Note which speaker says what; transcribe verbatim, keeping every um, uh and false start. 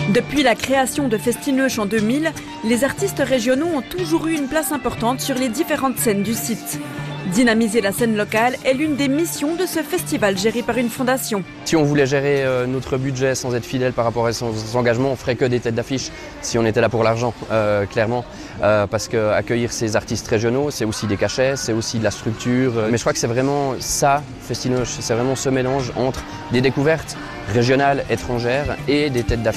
Speaker 1: Depuis la création de Festineuch en deux mille, les artistes régionaux ont toujours eu une place importante sur les différentes scènes du site. Dynamiser la scène locale est l'une des missions de ce festival géré par une fondation.
Speaker 2: Si on voulait gérer euh, notre budget sans être fidèle par rapport à ses engagements, on ferait que des têtes d'affiche si on était là pour l'argent, euh, clairement. Euh, parce qu'accueillir ces artistes régionaux, c'est aussi des cachets, c'est aussi de la structure. Mais je crois que c'est vraiment ça, Festineuch, c'est vraiment ce mélange entre des découvertes régionales, étrangères et des têtes d'affiche.